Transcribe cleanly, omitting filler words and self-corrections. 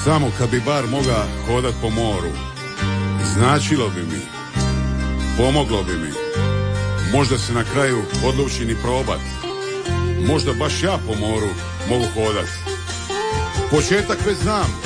Samo kad bi bar moga hodat po moru, značilo bi mi, pomoglo bi mi. Možda se na kraju odlučim i probat. Možda baš ja po moru mogu hodat. Početak već znam,